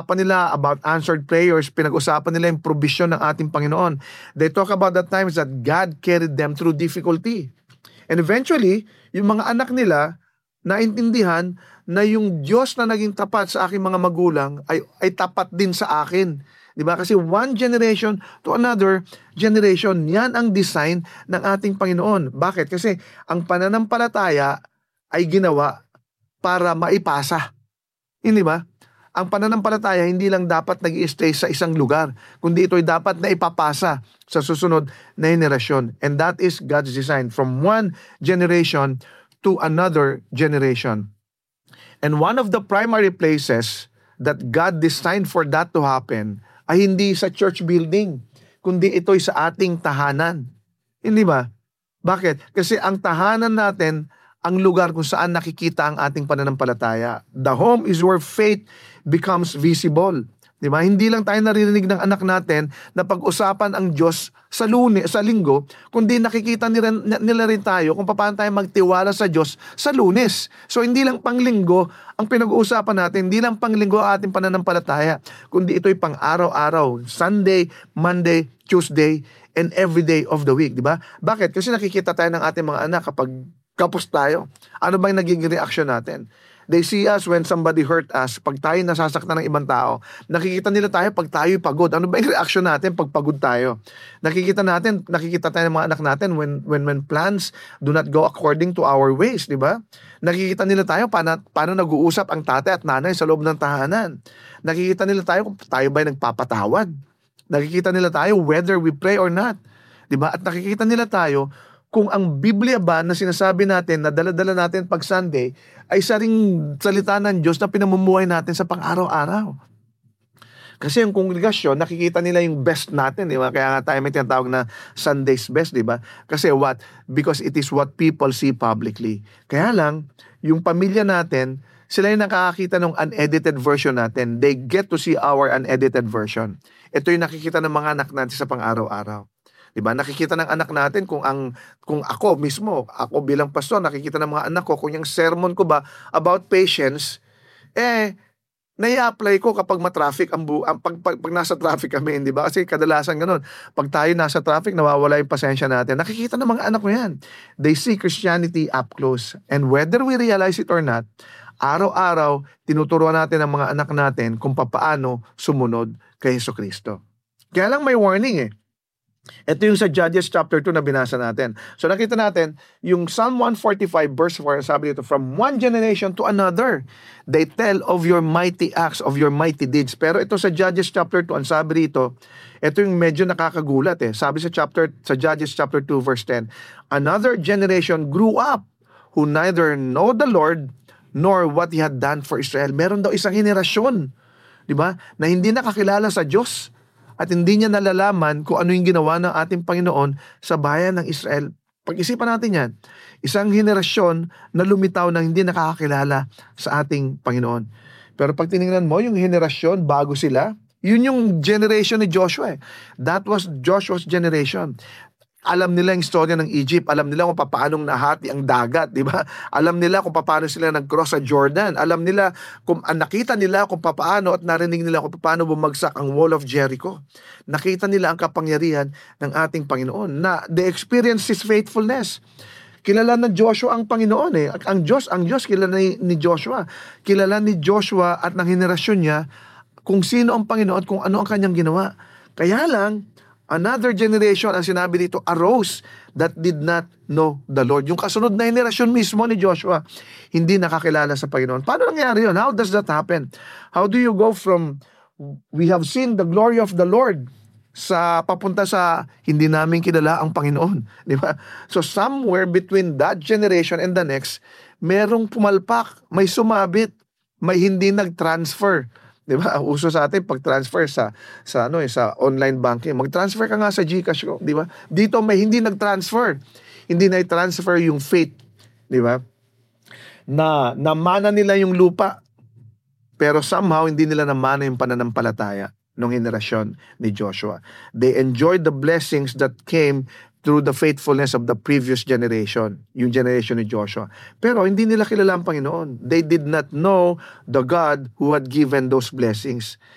nila about answered prayers, pinag-usapan nila yung provision ng ating Panginoon. They talk about the times that God carried them through difficulty. And eventually, yung mga anak nila, naintindihan na yung Diyos na naging tapat sa aking mga magulang ay tapat din sa akin. Diba? Kasi one generation to another generation, yan ang design ng ating Panginoon. Bakit? Kasi ang pananampalataya ay ginawa para maipasa. Hindi ba? Ang pananampalataya hindi lang dapat nag-i-stay sa isang lugar, kundi ito'y dapat na ipapasa sa susunod na henerasyon. And that is God's design from one generation to another generation. And one of the primary places that God designed for that to happen ay hindi sa church building, kundi ito'y sa ating tahanan. Hindi ba? Bakit? Kasi ang tahanan natin ang lugar kung saan nakikita ang ating pananampalataya. The home is where faith becomes visible. Di ba? Hindi lang tayo naririnig ng anak natin na pag-usapan ang Diyos sa sa linggo, kundi nakikita nila rin tayo kung paano tayo magtiwala sa Diyos sa Lunes. So hindi lang panglinggo ang pinag-uusapan natin, hindi lang panglinggo ang ating pananampalataya, kundi ito'y pang-araw-araw, Sunday, Monday, Tuesday, and every day of the week. Di ba? Bakit? Kasi nakikita tayo ng ating mga anak kapag kapos tayo. Ano ba yung nagiging reaction natin? They see us when somebody hurt us. Pag tayo nasasaktan ng ibang tao, nakikita nila tayo pag tayo'y pagod. Ano ba yung reaction natin pag pagod tayo? Nakikita tayo ng mga anak natin when plans do not go according to our ways, di ba? Nakikita nila tayo paano nag-uusap ang tatay at nanay sa loob ng tahanan. Nakikita nila tayo kung tayo ba'y nagpapatawad. Nakikita nila tayo whether we pray or not. Di ba? At nakikita nila tayo kung ang Biblia ba na sinasabi natin na dala-dala natin pag Sunday ay saring salita ng Diyos na pinamumuhay natin sa pang-araw-araw. Kasi yung kongregasyon, nakikita nila yung best natin, di ba? Kaya nga tayo may tinatawag na Sunday's best, di ba? Kasi what? Because it is what people see publicly. Kaya lang, yung pamilya natin, sila yung nakakakita ng unedited version natin. They get to see our unedited version. Ito yung nakikita ng mga anak natin sa pang-araw-araw. Diba? Nakikita ng anak natin kung ako mismo, ako bilang pastor, nakikita ng mga anak ko kung yung sermon ko ba about patience, nai-apply ko kapag ma-traffic pag nasa traffic kami, di ba? Kasi kadalasan ganun. Pag tayo nasa traffic, nawawala yung pasensya natin. Nakikita ng mga anak ko yan. They see Christianity up close. And whether we realize it or not, araw-araw, tinuturuan natin ang mga anak natin kung paano sumunod kay Jesucristo. Kaya lang may warning Ito yung sa Judges chapter 2 na binasa natin. So nakita natin, yung Psalm 145 verse 4, sabi dito, from one generation to another, they tell of your mighty acts, of your mighty deeds. Pero ito sa Judges chapter 2, ang sabi dito, ito yung medyo nakakagulat Sabi sa Judges chapter 2 verse 10, another generation grew up who neither know the Lord nor what He had done for Israel. Meron daw isang henerasyon, di ba, na hindi nakakilala sa Diyos. At hindi niya nalalaman kung ano yung ginawa ng ating Panginoon sa bayan ng Israel. Pag-isipan natin yan. Isang henerasyon na lumitaw na hindi nakakakilala sa ating Panginoon. Pero pag tinignan mo, yung henerasyon, bago sila, yun yung generation ni Joshua That was Joshua's generation. Alam nila yung storya ng Egypt. Alam nila kung paano nahati ang dagat, di ba? Alam nila kung paano sila nag-cross sa Jordan. Alam nila, nakita nila kung paano at narinig nila kung paano bumagsak ang Wall of Jericho. Nakita nila ang kapangyarihan ng ating Panginoon na they experienced His faithfulness. Kilala na Joshua ang Panginoon Ang Diyos kilala ni Joshua. Kilala ni Joshua at ng henerasyon niya kung sino ang Panginoon at kung ano ang kanyang ginawa. Kaya lang, another generation, ang sinabi dito, arose that did not know the Lord. Yung kasunod na henerasyon mismo ni Joshua, hindi nakakilala sa Panginoon. Paano nangyari yun? How does that happen? How do you go from, we have seen the glory of the Lord, papunta sa hindi namin kilala ang Panginoon? Di ba? So somewhere between that generation and the next, merong pumalpak, may sumabit, may hindi nag-transfer. Di ba? Uso sa atin pag-transfer sa online banking. Mag-transfer ka nga sa GCash ko, di ba? Dito may hindi nag-transfer. Hindi na-transfer yung faith, di ba? Na namana nila yung lupa. Pero somehow hindi nila namana yung pananampalataya ng henerasyon ni Joshua. They enjoyed the blessings that came through the faithfulness of the previous generation, yung generation ni Joshua. Pero hindi nila kilala ang Panginoon. They did not know the God who had given those blessings.